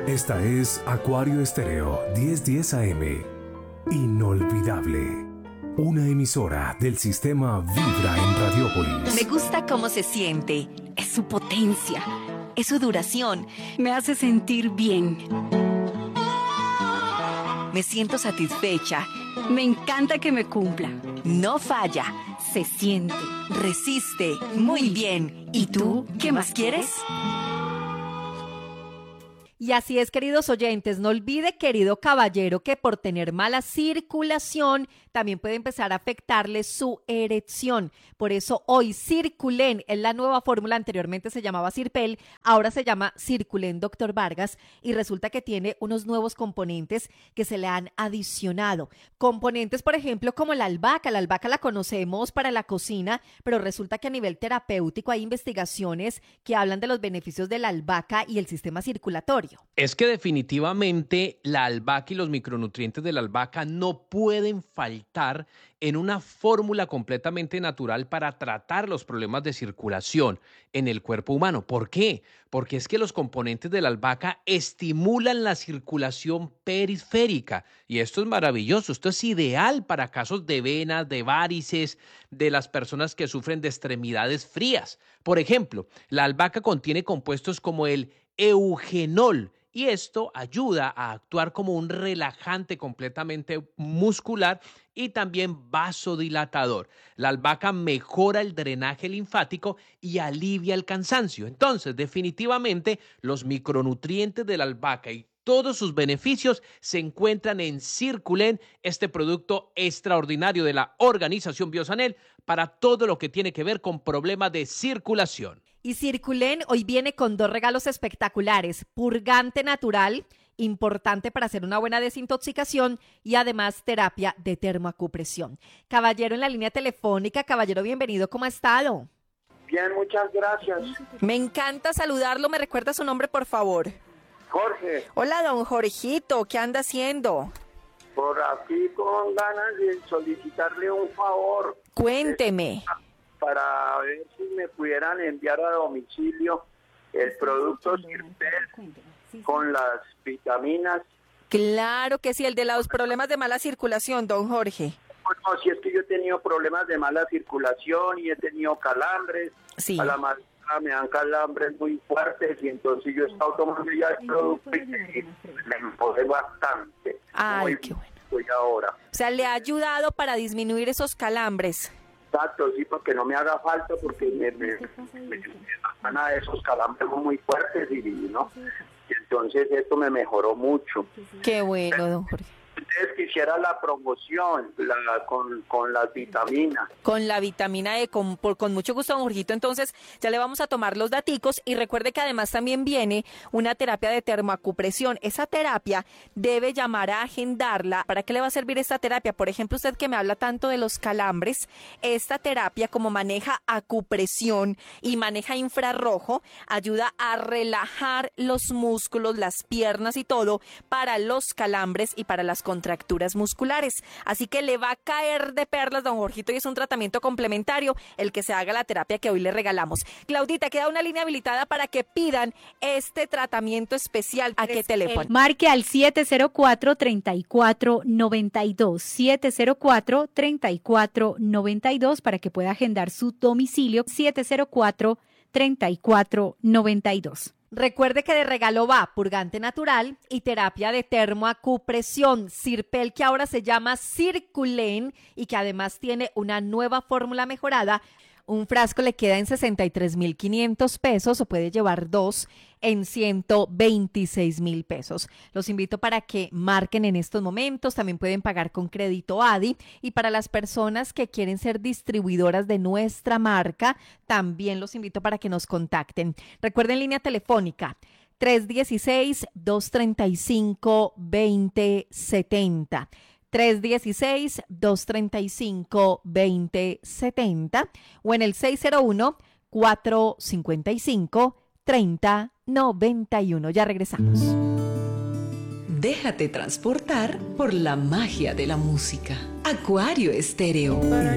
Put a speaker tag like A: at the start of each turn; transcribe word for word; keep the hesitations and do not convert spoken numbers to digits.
A: Esta es Acuario Estéreo diez diez A M. Inolvidable. Una emisora del sistema Vibra en Radiópolis.
B: Me gusta cómo se siente. Es su potencia. Es su duración. Me hace sentir bien. Me siento satisfecha. Me encanta que me cumpla. No falla. Se siente. Resiste. Muy bien. ¿Y tú? ¿Qué más quieres?
C: Y así es, queridos oyentes, no olvide, querido caballero, que por tener mala circulación también puede empezar a afectarle su erección. Por eso hoy Circulen es la nueva fórmula, anteriormente se llamaba Sirpel, ahora se llama Circulen Doctor Vargas y resulta que tiene unos nuevos componentes que se le han adicionado. Componentes, por ejemplo, como la albahaca. La albahaca la conocemos para la cocina, pero resulta que a nivel terapéutico hay investigaciones que hablan de los beneficios de la albahaca y el sistema circulatorio.
D: Es que definitivamente la albahaca y los micronutrientes de la albahaca no pueden faltar en una fórmula completamente natural para tratar los problemas de circulación en el cuerpo humano. ¿Por qué? Porque es que los componentes de la albahaca estimulan la circulación periférica y esto es maravilloso, esto es ideal para casos de venas, de varices, de las personas que sufren de extremidades frías. Por ejemplo, la albahaca contiene compuestos como el eugenol y esto ayuda a actuar como un relajante completamente muscular y también vasodilatador. La albahaca mejora el drenaje linfático y alivia el cansancio. Entonces, definitivamente, los micronutrientes de la albahaca y todos sus beneficios se encuentran en Circulen, este producto extraordinario de la Organización Biosanel para todo lo que tiene que ver con problemas de circulación.
C: Y Circulen hoy viene con dos regalos espectaculares: purgante natural, importante para hacer una buena desintoxicación, y además terapia de termoacupresión. Caballero en la línea telefónica. Caballero, bienvenido, ¿cómo ha estado?
E: Bien, muchas gracias.
C: Me encanta saludarlo. ¿Me recuerda su nombre, por favor?
E: Jorge.
C: Hola, don Jorgito, ¿qué anda haciendo?
E: Por aquí con ganas de solicitarle un favor.
C: Cuénteme.
E: Para ver si me pudieran enviar a domicilio el producto Sirpel con las vitaminas.
C: Claro que sí, el de los problemas de mala circulación, don Jorge.
E: Bueno, si es que yo he tenido problemas de mala circulación y he tenido calambres.
C: Sí.
E: A la madrugada me dan calambres muy fuertes y entonces yo he estado tomando ya el producto y me empodé bastante.
C: Ay,
E: muy
C: qué bueno.
E: Estoy ahora.
C: O sea, le ha ayudado para disminuir esos calambres.
E: Exacto, sí, porque no me haga falta, porque me, me, me, me dan a esos calambres muy fuertes y, ¿no? Y entonces esto me mejoró mucho.
C: Qué bueno, don Jorge.
E: Entonces quisiera la promoción la, con, con las vitaminas.
C: Con la vitamina E, con, por, con mucho gusto, don Jorgito. Entonces ya le vamos a tomar los daticos y recuerde que además también viene una terapia de termoacupresión. Esa terapia debe llamar a agendarla. ¿Para qué le va a servir esta terapia? Por ejemplo, usted que me habla tanto de los calambres, esta terapia, como maneja acupresión y maneja infrarrojo, ayuda a relajar los músculos, las piernas y todo para los calambres y para las contracturas musculares. Así que le va a caer de perlas, don Jorgito, y es un tratamiento complementario el que se haga la terapia que hoy le regalamos. Claudita, queda una línea habilitada para que pidan este tratamiento especial. ¿A qué teléfono?
F: Marque al siete cero cuatro, tres cuatro nueve dos, siete cero cuatro, tres cuatro nueve dos para que pueda agendar su domicilio, siete cero cuatro, tres cuatro nueve dos.
C: Recuerde que de regalo va purgante natural y terapia de termoacupresión, Sirpel, que ahora se llama Circulen y que además tiene una nueva fórmula mejorada. Un frasco le queda en sesenta y tres mil quinientos pesos o puede llevar dos en ciento veintiséis mil pesos. Los invito para que marquen en estos momentos. También pueden pagar con crédito A D I y para las personas que quieren ser distribuidoras de nuestra marca, también los invito para que nos contacten. Recuerden, línea telefónica tres uno seis, dos tres cinco, dos cero siete cero. tres uno seis, dos tres cinco, dos cero siete cero o en el seis cero uno, cuatro cinco cinco, tres cero nueve uno. Ya regresamos.
B: Déjate transportar por la magia de la música. Acuario Estéreo.